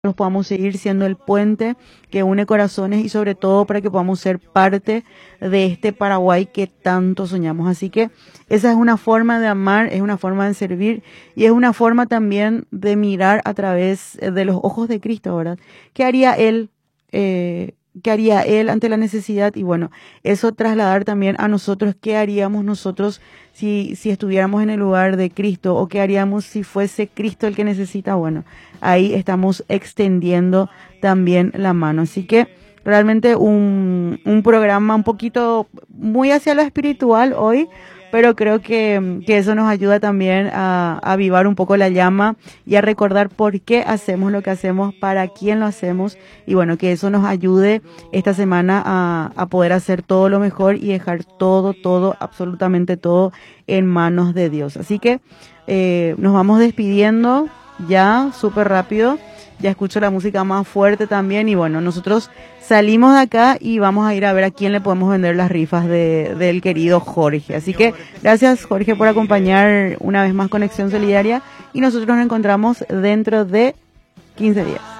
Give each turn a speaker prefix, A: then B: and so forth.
A: podamos seguir siendo el puente que une corazones y sobre todo para que podamos ser parte de este Paraguay que tanto soñamos. Así que esa es una forma de amar, es una forma de servir y es una forma también de mirar a través de los ojos de Cristo, ¿verdad? ¿Qué haría Él? ¿Qué haría Él ante la necesidad? Y bueno, eso trasladar también a nosotros, ¿qué haríamos nosotros si estuviéramos en el lugar de Cristo? ¿O qué haríamos si fuese Cristo el que necesita? Bueno, ahí estamos extendiendo también la mano. Así que realmente un programa un poquito muy hacia lo espiritual hoy, pero creo que eso nos ayuda también a avivar un poco la llama y a recordar por qué hacemos lo que hacemos, para quién lo hacemos, y bueno, que eso nos ayude esta semana a poder hacer todo lo mejor y dejar todo, absolutamente todo en manos de Dios. Así que nos vamos despidiendo ya súper rápido. Ya escucho la música más fuerte también y bueno, nosotros salimos de acá y vamos a ir a ver a quién le podemos vender las rifas del querido Jorge. Así que gracias, Jorge, por acompañar una vez más Conexión Solidaria y nosotros nos encontramos dentro de 15 días.